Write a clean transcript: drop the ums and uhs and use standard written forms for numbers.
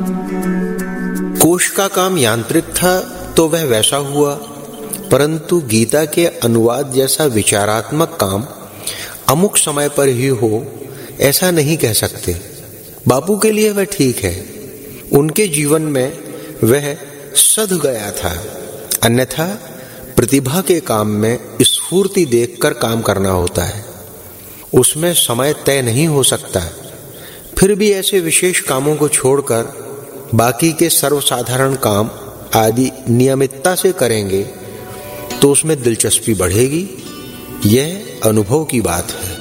कोश का काम यांत्रिक था तो वह वैसा हुआ, परंतु गीता के अनुवाद जैसा विचारात्मक काम अमुक समय पर ही हो ऐसा नहीं कह सकते। बापू के लिए वह ठीक है, उनके जीवन में वह सध गया था। अन्यथा प्रतिभा के काम में स्फूर्ति देखकर काम करना होता है, उसमें समय तय नहीं हो सकता। फिर भी ऐसे विशेष कामों को छोड़कर बाकी के सर्वसाधारण काम आदि नियमितता से करेंगे तो उसमें दिलचस्पी बढ़ेगी। यह अनुभव की बात है।